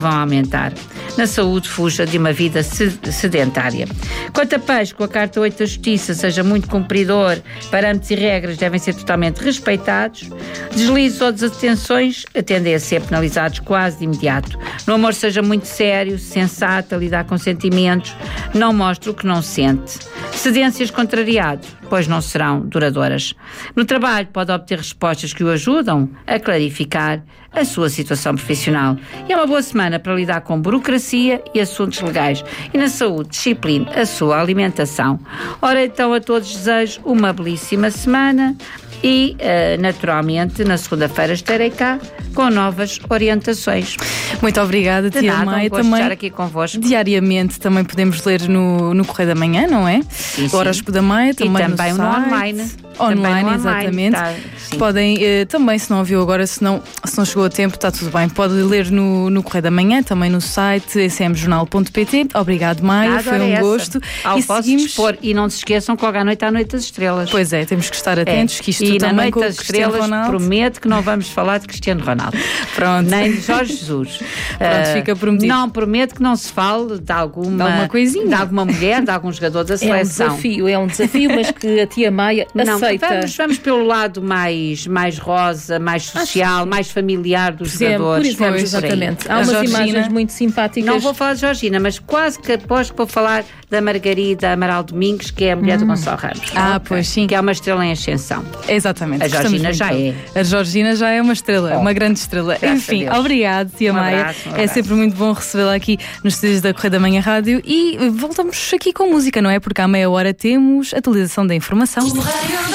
vão aumentar. Na saúde, fuja de uma vida sedentária. Quanto a peixe, com a Carta 8 da Justiça, seja muito cumpridor, parâmetros e regras devem ser totalmente respeitados. Deslizes ou desatenções tendem a ser penalizados quase de imediato. No amor, seja muito sério, sensato, a lidar com sentimentos, não mostre o que não sente. Cedências contrariado, pois não serão duradouras. No trabalho, pode obter respostas que o ajudam a clarificar a sua situação profissional. E é uma boa semana para lidar com burocracia e assuntos legais. E na saúde, discipline a sua alimentação. Ora, então, a todos desejo uma belíssima semana e, naturalmente, na segunda-feira estarei cá com novas orientações. Muito obrigada, tia Maia. Também estar aqui convosco. Diariamente também podemos ler no Correio da Manhã, não é? Sim, o Horóscopo da Maia, também no site. Online. Online, exatamente. Podem, também, se não ouviu agora, se não chegou a tempo, está tudo bem. Pode ler no Correio da Manhã, também no site smjornal.pt. Obrigado, Maia, foi um gosto. Ao vosso dispor. E não se esqueçam que logo à noite há Noite das Estrelas. Pois é, temos que estar atentos, que isto e também na Noite com das Estrelas prometo que não vamos falar de Cristiano Ronaldo. Pronto. Nem de Jorge Jesus. Pronto, fica prometido. Não, prometo que não se fale de alguma coisinha. De alguma mulher, de algum jogador da seleção. É um desafio, mas que a tia Maia aceita. Vamos pelo lado mais rosa, mais social, mais familiar dos jogadores. Por exemplo, exatamente. Há umas imagens muito simpáticas. Não vou falar de Georgina, mas quase que aposto que vou falar da Margarida Amaral Domingos, que é a mulher do Gonçalo Ramos. Pois sim. Que é uma estrela em ascensão. Exatamente. A Georgina já é. A Georgina já é uma estrela, uma grande estrela. Enfim, obrigado, tia Maia. É sempre muito bom recebê-la aqui nos estúdios da Correio da Manhã Rádio e voltamos aqui com música, não é? Porque à meia hora temos atualização da informação.